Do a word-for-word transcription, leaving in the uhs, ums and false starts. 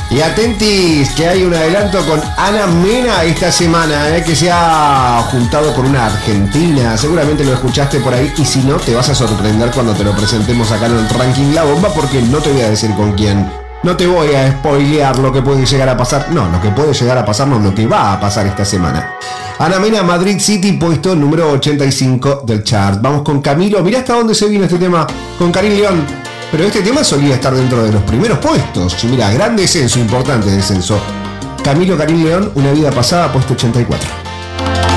Y atentis, que hay un adelanto con Ana Mena esta semana, eh, que se ha juntado con una argentina. Seguramente lo escuchaste por ahí y si no, te vas a sorprender cuando te lo presentemos acá en el ranking La Bomba, porque no te voy a decir con quién. No te voy a spoilear lo que puede llegar a pasar. No, lo que puede llegar a pasar, no, lo que va a pasar esta semana. Ana Mena, Madrid City, puesto número ochenta y cinco del chart. Vamos con Camilo. Mirá hasta dónde se vino este tema con Karim León. Pero este tema solía estar dentro de los primeros puestos. Mira, gran descenso, importante descenso. Camilo, Karim León, Una vida pasada, puesto ochenta y cuatro.